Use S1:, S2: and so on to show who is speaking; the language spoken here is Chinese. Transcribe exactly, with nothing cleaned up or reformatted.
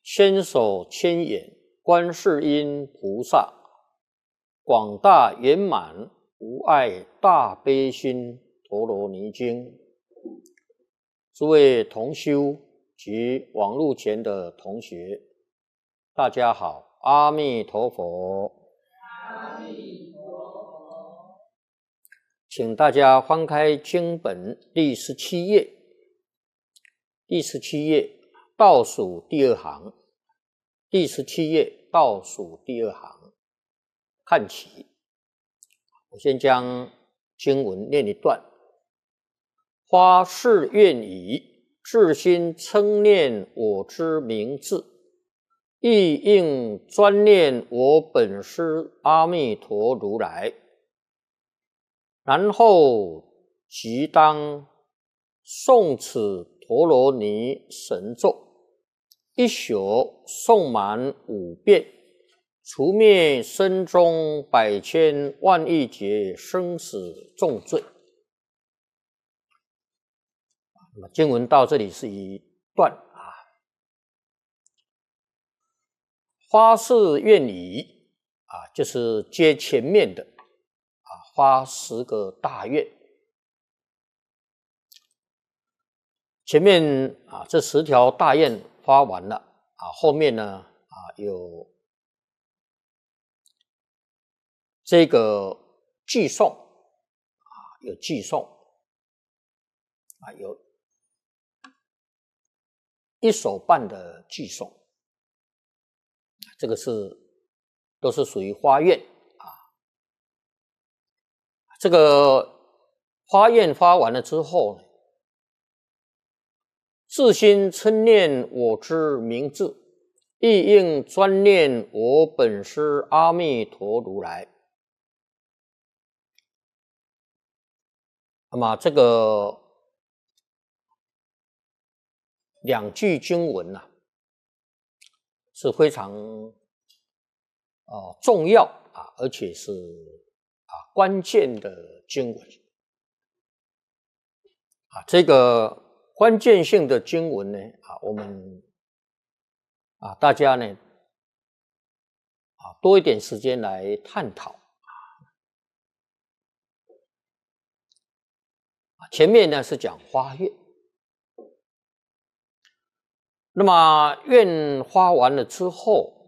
S1: 千手千眼观世音菩萨，广大圆满无碍大悲心陀罗尼经。诸位同修及网络前的同学，大家好，阿弥陀佛。
S2: 阿弥陀佛。
S1: 请大家翻开经本第十七页，第十七页倒数第二行，第十七页倒数第二行看起。我先将经文念一段：发誓愿以至心称念我之名字，意应专念我本师阿弥陀如来，然后即当诵此陀罗尼神咒，一宿诵满五遍，除灭身中百千万亿劫生死重罪。那么经文到这里是一段啊，发誓愿以啊，就是接前面的啊，发十个大愿。前面啊这十条大愿发完了啊，后面呢啊有这个寄诵啊，有寄诵啊，有一手半的寄诵，这个是都是属于发愿啊。这个发愿发完了之后呢，自心称念我之名字，意应专念我本师阿弥陀如来。那么这个两句经文呢、啊，是非常呃重要啊，而且是啊关键的经文啊。这个关键性的经文呢啊，我们啊大家呢啊多一点时间来探讨啊。前面呢是讲发愿。那么愿发完了之后